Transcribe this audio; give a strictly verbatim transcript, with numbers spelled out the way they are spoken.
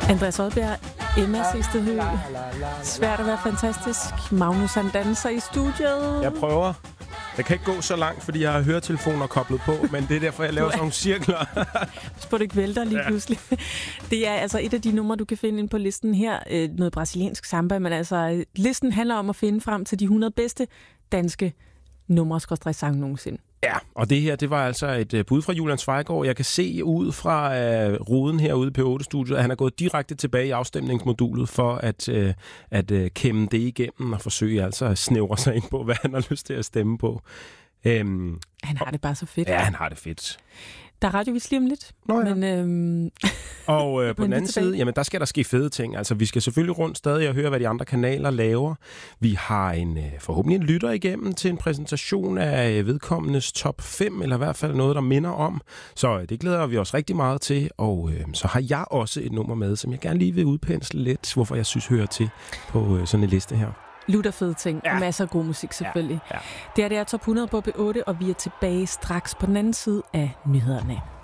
Andreas Odbjerg, Emma Sistedhø. Svært at være fantastisk. Magnus han danser i studiet. Jeg prøver. Jeg kan ikke gå så langt, fordi jeg har høretelefoner koblet på, men det er derfor, jeg laver sådan nogle cirkler. Hvis du ikke vælter lige pludselig. Ja. Det er altså et af de numre, du kan finde ind på listen her. Noget brasiliansk samba, men altså listen handler om at finde frem til de hundrede bedste danske numre-sang nogensinde. Ja, og det her, det var altså et bud fra Julian Zweigård. Jeg kan se ud fra uh, ruden herude i P otte-studiet, at han er gået direkte tilbage i afstemningsmodulet for at, uh, at uh, kæmme det igennem og forsøge altså at snævre sig ind på, hvad han har lyst til at stemme på. Um, han har og, det bare så fedt. Ja, han har det fedt. Der er radiovis lige om lidt. Nå, ja. Men, øhm... og øh, på den anden side, jamen, der skal der ske fede ting. Altså, vi skal selvfølgelig rundt stadig og høre, hvad de andre kanaler laver. Vi har en øh, forhåbentlig en lytter igennem til en præsentation af øh, vedkommendes top fem, eller i hvert fald noget, der minder om. Så øh, det glæder vi os rigtig meget til. Og øh, så har jeg også et nummer med, som jeg gerne lige vil udpensle lidt, hvorfor jeg synes hører til på øh, sådan en liste her. Lutterfede ting, ja. Og masser af god musik selvfølgelig. Ja. Ja. Det er det er top hundrede på P otte, og vi er tilbage straks på den anden side af nyhederne.